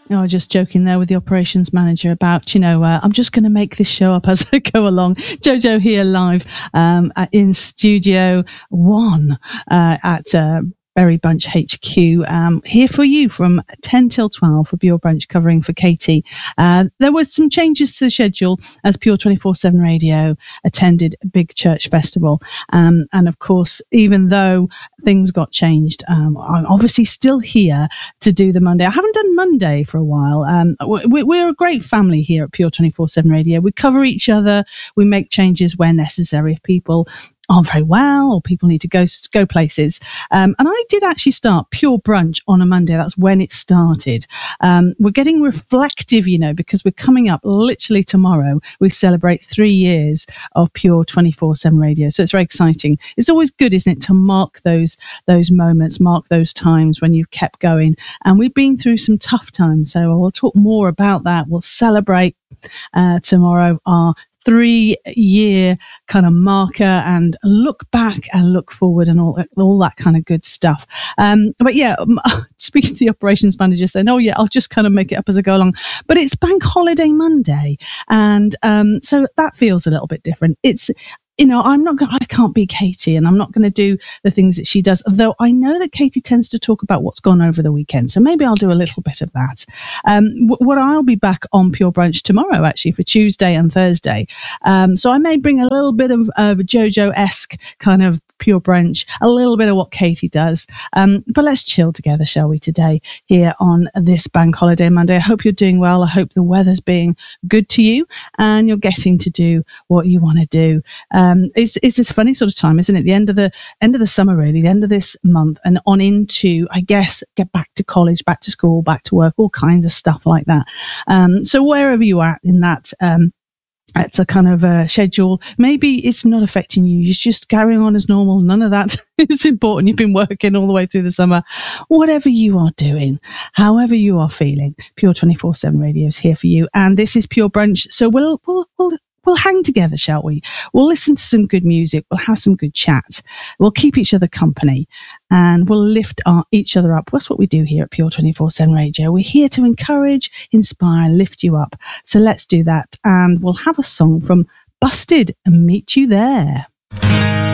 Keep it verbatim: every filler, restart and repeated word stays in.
Oh, just joking there with the operations manager about, you know, uh, I'm just going to make this show up as I go along. Jojo here live um, in Studio One uh, at uh, Berry Bunch H Q, um, here for you from ten till twelve for Pure Brunch, covering for Katie. Uh, there were some changes to the schedule as Pure twenty-four seven Radio attended Big Church Festival. Um, and of course, even though things got changed, um, I'm obviously still here to do the Monday. I haven't done Monday for a while. Um, we, we're a great family here at Pure twenty-four seven Radio. We cover each other. We make changes where necessary if people aren't very well or people need to go go places. Um, and I did actually start Pure Brunch on a Monday. That's when it started. Um, we're getting reflective, you know, because we're coming up literally tomorrow. We celebrate three years of Pure twenty-four seven Radio. So it's very exciting. It's always good, isn't it, to mark those those moments, mark those times when you've kept going. And we've been through some tough times. So we'll talk more about that. We'll celebrate uh, tomorrow our three-year kind of marker and look back and look forward and all all that kind of good stuff. Um, but yeah, speaking to the operations manager, saying, "Oh yeah, I'll just kind of make it up as I go along." But it's Bank Holiday Monday, and um, so that feels a little bit different. It's You know, I'm not going I can't be Katie, and I'm not going to do the things that she does, although I know that Katie tends to talk about what's gone over the weekend. So maybe I'll do a little bit of that. Um, w- what I'll be back on Pure Brunch tomorrow, actually, for Tuesday and Thursday. Um, so I may bring a little bit of, of JoJo-esque kind of Pure Brunch, a little bit of what Katie does. Um, but let's chill together, shall we, today here on this Bank Holiday Monday. I hope you're doing well. I hope the weather's being good to you and you're getting to do what you want to do. Um, it's it's this funny sort of time, isn't it? The end of the end of the summer, really, the end of this month, and on into, I guess, get back to college, back to school, back to work, all kinds of stuff like that. Um, so wherever you are in that, um, it's a kind of a schedule. Maybe it's not affecting you. You're just carrying on as normal. None of that is important. You've been working all the way through the summer. Whatever you are doing, however you are feeling, Pure twenty-four seven Radio is here for you. And this is Pure Brunch. So we'll, we'll, we'll, we'll hang together, shall we? We'll listen to some good music. We'll have some good chat. We'll keep each other company and we'll lift our, each other up. That's what we do here at Pure twenty-four seven Radio. We're here to encourage, inspire, lift you up. So let's do that. And we'll have a song from Busted and Meet You There.